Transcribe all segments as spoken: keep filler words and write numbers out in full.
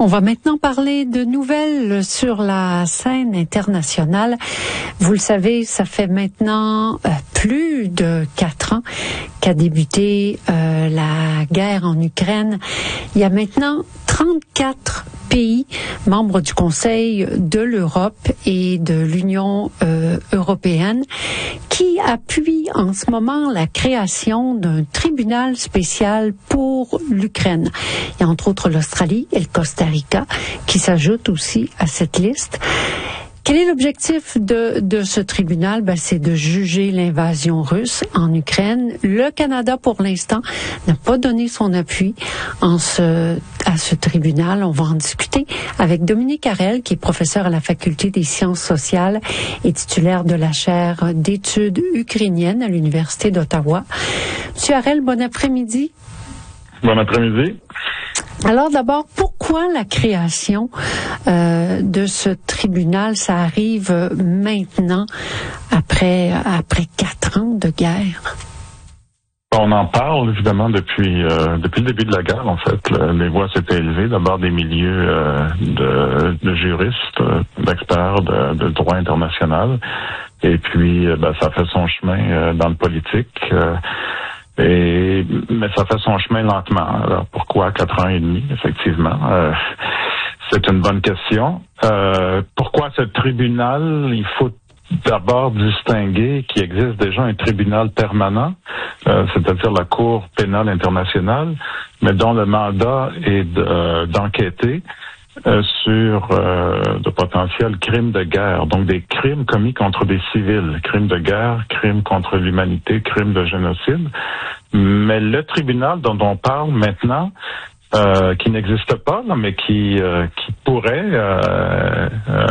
On va maintenant parler de nouvelles sur la scène internationale. Vous le savez, ça fait maintenant euh, plus de quatre ans qu'a débuté euh, la guerre en Ukraine. Il y a maintenant trente-quatre pays membres du Conseil de l'Europe et de l'Union euh, européenne qui appuient en ce moment la création d'un tribunal spécial pour l'Ukraine. Il y a entre autres l'Australie et le Costa Rica qui s'ajoutent aussi à cette liste. Quel est l'objectif de, de ce tribunal? Ben, c'est de juger l'invasion russe en Ukraine. Le Canada, pour l'instant, n'a pas donné son appui en ce, à ce tribunal. On va en discuter avec Dominique Harel, qui est professeur à la Faculté des sciences sociales et titulaire de la chaire d'études ukrainiennes à l'Université d'Ottawa. Monsieur Harel, bon après-midi. Bon après-midi. Alors d'abord, pourquoi la création euh, de ce tribunal? Ça arrive maintenant, après après quatre ans de guerre. On en parle évidemment depuis euh, depuis le début de la guerre. En fait, le, les voix s'étaient élevées d'abord des milieux euh, de, de juristes, d'experts de, de droit international, et puis euh, ben, ça fait son chemin euh, dans le politique. Euh, Et, mais ça fait son chemin lentement. Alors pourquoi quatre ans et demi, effectivement? Euh, c'est une bonne question. Euh, pourquoi ce tribunal? Il faut d'abord distinguer qu'il existe déjà un tribunal permanent, euh, c'est-à-dire la Cour pénale internationale, mais dont le mandat est de, euh, d'enquêter Euh, sur euh, de potentiels crimes de guerre, donc des crimes commis contre des civils, crimes de guerre, crimes contre l'humanité, crimes de génocide. Mais le tribunal dont on parle maintenant, euh, qui n'existe pas, là, mais qui euh, qui pourrait euh,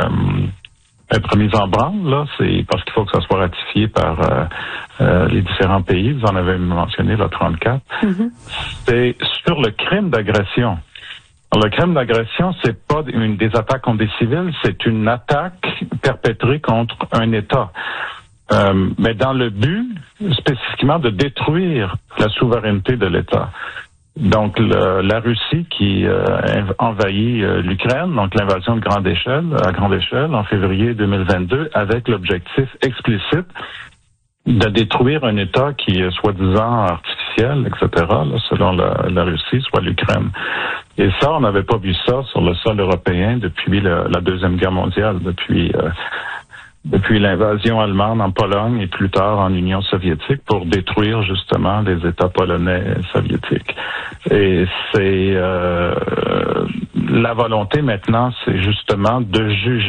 euh, être mis en branle, là, c'est parce qu'il faut que ça soit ratifié par euh, euh, les différents pays. Vous en avez mentionné là trente-quatre. Mm-hmm. C'est sur le crime d'agression. Alors, le crime d'agression, c'est pas une des attaques contre des civils, c'est une attaque perpétrée contre un État. Euh, mais dans le but, spécifiquement, de détruire la souveraineté de l'État. Donc, le, la Russie qui euh, envahit euh, l'Ukraine, donc l'invasion de grande échelle, à grande échelle, en février deux mille vingt-deux, avec l'objectif explicite de détruire un État qui est soi-disant artificiel, et cetera, là, selon la, la Russie, soit l'Ukraine. Et ça, on n'avait pas vu ça sur le sol européen depuis le, la Deuxième Guerre mondiale, depuis euh, depuis l'invasion allemande en Pologne et plus tard en Union soviétique pour détruire justement les États polonais soviétiques. Et c'est euh, la volonté maintenant, c'est justement de juger